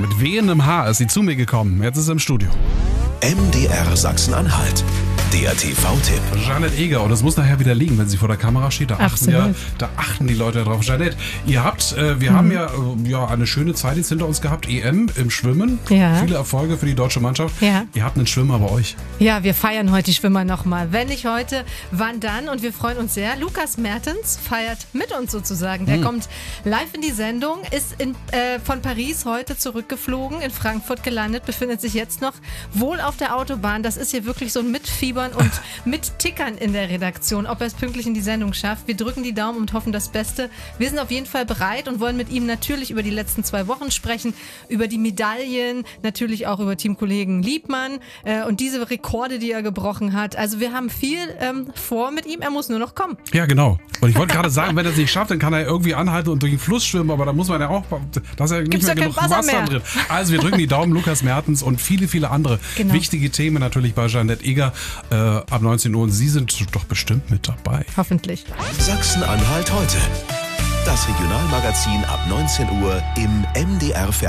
Mit wehendem Haar ist sie zu mir gekommen. Jetzt ist sie im Studio. MDR Sachsen-Anhalt. Der TV-Tipp. Jeanette Eger, und das muss nachher wieder liegen, wenn sie vor der Kamera steht. Da achten die Leute drauf. Jeanette, wir haben ja eine schöne Zeit jetzt hinter uns gehabt. EM im Schwimmen. Ja. Viele Erfolge für die deutsche Mannschaft. Ja. Ihr habt einen Schwimmer bei euch. Ja, wir feiern heute die Schwimmer nochmal. Wenn nicht heute, wann dann? Und wir freuen uns sehr. Lukas Mertens feiert mit uns sozusagen. Der kommt live in die Sendung, ist von Paris heute zurückgeflogen, in Frankfurt gelandet, befindet sich jetzt noch wohl auf der Autobahn. Das ist hier wirklich so ein Mitfiebern und mit Tickern in der Redaktion, ob er es pünktlich in die Sendung schafft. Wir drücken die Daumen und hoffen das Beste. Wir sind auf jeden Fall bereit und wollen mit ihm natürlich über die letzten 2 Wochen sprechen, über die Medaillen, natürlich auch über Teamkollegen Liebmann und diese Rekorde, die er gebrochen hat. Also wir haben viel vor mit ihm, er muss nur noch kommen. Ja, genau. Und ich wollte gerade sagen, wenn er es nicht schafft, dann kann er irgendwie anhalten und durch den Fluss schwimmen, aber da muss man ja auch, da ist ja nicht mehr genug Wasser drin. Also wir drücken die Daumen, Lukas Mertens und viele, viele andere wichtige Themen natürlich bei Jeanette Eger ab 19 Uhr. Und Sie sind doch bestimmt mit dabei. Hoffentlich. Sachsen-Anhalt heute. Das Regionalmagazin ab 19 Uhr im MDR Fernsehen.